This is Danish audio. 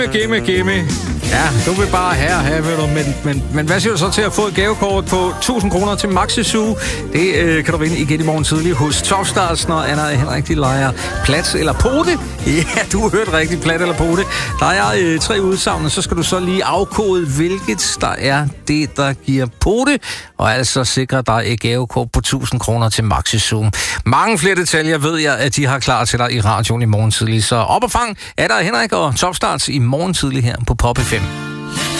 Gimme. Ja, du vil bare have, ved du. Men hvad siger du så til at få et gavekort på 1.000 kroner til Maxi Zoo? Det kan du vinde igen i morgen tidlig hos Topstars, når Anna og Henrik de leger plat eller pote. Ja, du har hørt rigtigt, plat eller pote. Der er 3 udsagn, så skal du så lige afkode, hvilket der er det, der giver pote. Og altså sikre dig et gavekort på 1.000 kroner til Maxi Zoo. Mange flere detaljer ved jeg, at de har klar til dig i radioen i morgen tidlig. Så op og fang Anna og Henrik og Topstars i morgen tidlig her på Pop FM.